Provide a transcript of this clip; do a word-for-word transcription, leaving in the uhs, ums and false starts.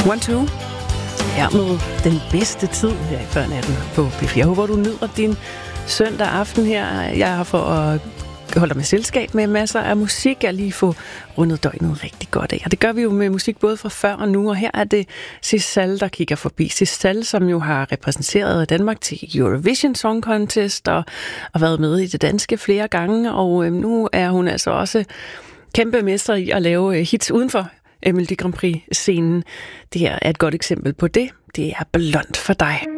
One, two. Her med den bedste tid her i før natten på P fire. Jeg håber, du nyder din søndag aften her. Jeg har for at holde dig med selskab med masser af musik. Jeg lige få rundet døgnet rigtig godt af. Og det gør vi jo med musik både fra før og nu. Og her er det Sissal, der kigger forbi. Sissal, som jo har repræsenteret Danmark til Eurovision Song Contest og, og været med i det danske flere gange. Og øh, nu er hun altså også kæmpe mester i at lave hits uden for Melodi Grand Prix-scenen. Det her er et godt eksempel på det. Det er Blond for dig.